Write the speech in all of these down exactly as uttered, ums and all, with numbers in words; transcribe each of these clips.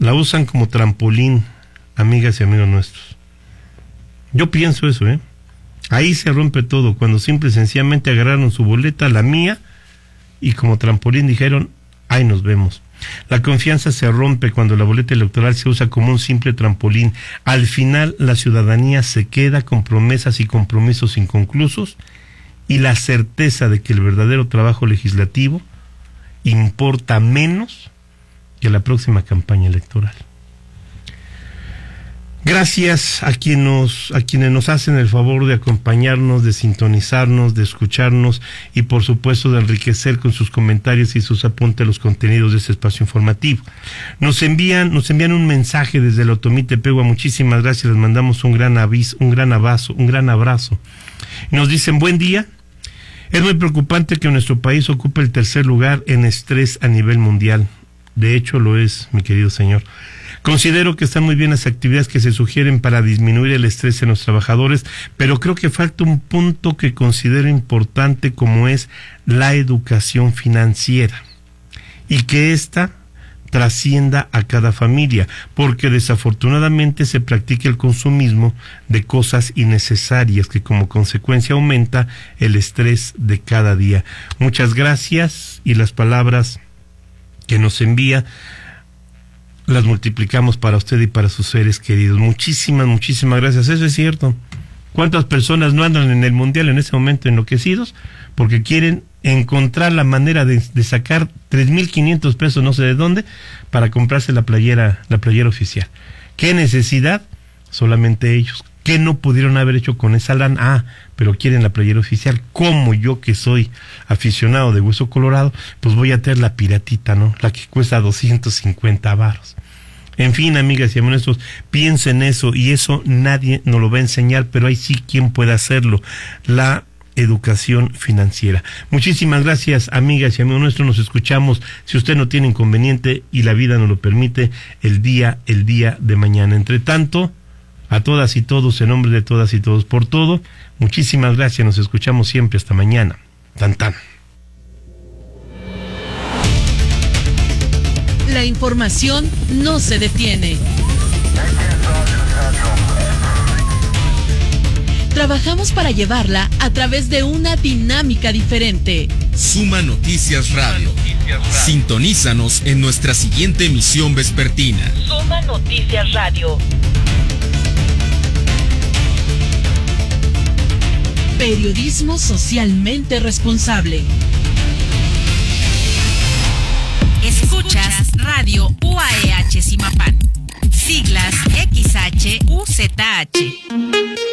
la usan como trampolín, amigas y amigos nuestros. Yo pienso eso, ¿eh? Ahí se rompe todo, cuando simple y sencillamente agarraron su boleta, la mía, y como trampolín dijeron, ahí nos vemos. La confianza se rompe cuando la boleta electoral se usa como un simple trampolín. Al final, la ciudadanía se queda con promesas y compromisos inconclusos y la certeza de que el verdadero trabajo legislativo importa menos que la próxima campaña electoral. Gracias a quienes nos, a quienes nos hacen el favor de acompañarnos, de sintonizarnos, de escucharnos y por supuesto de enriquecer con sus comentarios y sus apuntes los contenidos de este espacio informativo. Nos envían, nos envían un mensaje desde el Otomí Tepehua, muchísimas gracias, les mandamos un gran aviso, un gran abrazo, un gran abrazo. Nos dicen buen día. Es muy preocupante que nuestro país ocupe el tercer lugar en estrés a nivel mundial. De hecho lo es, mi querido señor. Considero que están muy bien las actividades que se sugieren para disminuir el estrés en los trabajadores, pero creo que falta un punto que considero importante, como es la educación financiera, y que ésta trascienda a cada familia, porque desafortunadamente se practica el consumismo de cosas innecesarias que como consecuencia aumenta el estrés de cada día. Muchas gracias, y las palabras que nos envía las multiplicamos para usted y para sus seres queridos. Muchísimas, muchísimas gracias. Eso es cierto. ¿Cuántas personas no andan en el mundial en ese momento enloquecidos porque quieren encontrar la manera de, de sacar tres mil quinientos pesos no sé de dónde para comprarse la playera, la playera oficial? ¿Qué necesidad? Solamente ellos. ¿Qué no pudieron haber hecho con esa lana? Ah, pero quieren la playera oficial. Como yo, que soy aficionado de Hueso Colorado, pues voy a tener la piratita, ¿no? La que cuesta doscientos cincuenta varos. En fin, amigas y amigos nuestros, piensen eso, y eso nadie nos lo va a enseñar, pero hay sí quien puede hacerlo: la educación financiera. Muchísimas gracias, amigas y amigos nuestros. Nos escuchamos, si usted no tiene inconveniente y la vida nos lo permite, el día, el día de mañana. Entre tanto, a todas y todos, en nombre de todas y todos, por todo, muchísimas gracias. Nos escuchamos siempre. Hasta mañana. Tan tan. La información no se detiene. Trabajamos para llevarla a través de una dinámica diferente. Suma Noticias Radio. Sintonízanos en nuestra siguiente emisión vespertina. Suma Noticias Radio. Periodismo socialmente responsable. Escuchas Radio U A E H Zimapán. Siglas X H U Z H.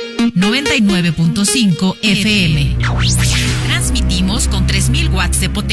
noventa y nueve punto cinco F M. Transmitimos con tres mil watts de potencia.